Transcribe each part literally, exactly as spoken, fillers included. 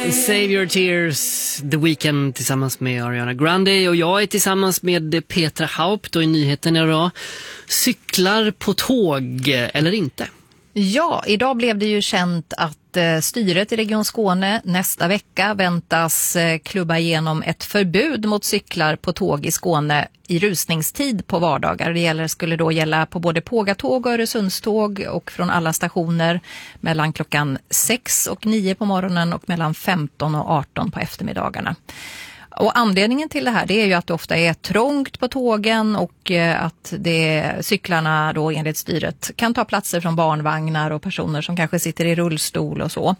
Save Your Tears, The Weeknd tillsammans med Ariana Grande, och jag är tillsammans med Petra Haupt och i nyheten idag. Cyklar på tåg eller inte? Ja, idag blev det ju känt att styret i Region Skåne nästa vecka väntas klubba igenom ett förbud mot cyklar på tåg i Skåne i rusningstid på vardagar. Det gäller, skulle då gälla på både Pågatåg och Öresundståg och från alla stationer mellan klockan sex och nio på morgonen och mellan femton och arton på eftermiddagarna. Och anledningen till det här, det är ju att det ofta är trångt på tågen och att det, cyklarna då enligt styret kan ta platser från barnvagnar och personer som kanske sitter i rullstol och så.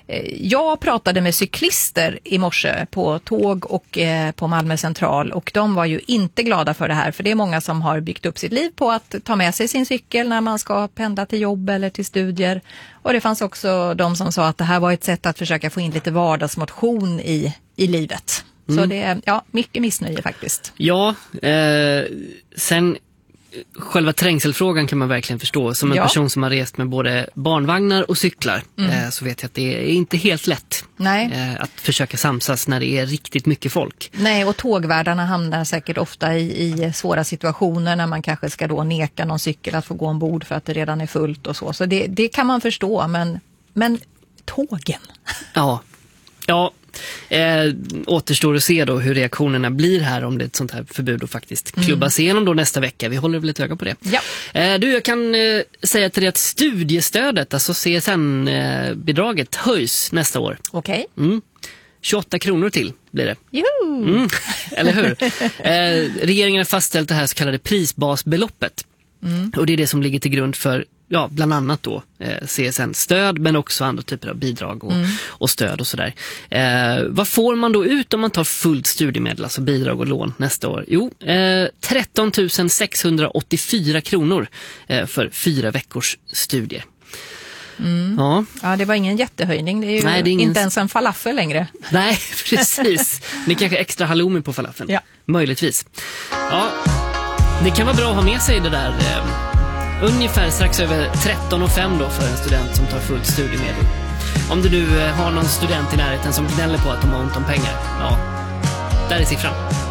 Jag pratade med cyklister i morse på tåg och på Malmö central, och de var ju inte glada för det här, för det är många som har byggt upp sitt liv på att ta med sig sin cykel när man ska pendla till jobb eller till studier. Och det fanns också de som sa att det här var ett sätt att försöka få in lite vardagsmotion i, i livet. Så det är ja, mycket missnöje faktiskt. Ja, eh, sen själva trängselfrågan kan man verkligen förstå. Som en ja. person som har rest med både barnvagnar och cyklar mm. eh, så vet jag att det är inte helt lätt Nej. Eh, att försöka samsas när det är riktigt mycket folk. Nej, och tågvärdarna hamnar säkert ofta i, i svåra situationer när man kanske ska då neka någon cykel att få gå ombord för att det redan är fullt och så. Så det, det kan man förstå, men, men tågen? Ja, ja. Eh, återstår att se då hur reaktionerna blir här om det är ett sånt här förbud och faktiskt klubbas mm. igenom då nästa vecka. Vi håller väl ett öga på det. Ja. Eh, du, jag kan eh, säga till dig att studiestödet, alltså C S N-bidraget, höjs nästa år. Okej. Okay. Mm. tjugoåtta kronor till blir det. Juhu! Mm. Eller hur? Eh, regeringen har fastställt det här så kallade prisbasbeloppet. Mm. Och det är det som ligger till grund för ja, bland annat då eh, C S N-stöd, men också andra typer av bidrag och, mm. och stöd och sådär. Eh, vad får man då ut om man tar fullt studiemedel, alltså bidrag och lån nästa år? Jo, eh, tretton tusen sexhundraåttiofyra kronor eh, för fyra veckors studier. Mm. Ja. ja, det var ingen jättehöjning. Det är ju Nej, det är ingen... inte ens en falafel längre. Nej, precis. Det är kanske extra halloumi på falafeln. Ja. Möjligtvis. Ja, det kan vara bra att ha med sig det där... Eh, ungefär strax över tretton och fem då för en student som tar fullt studiemedel. Om du nu har någon student i närheten som gnäller på att de har ont om pengar, ja, där är siffran.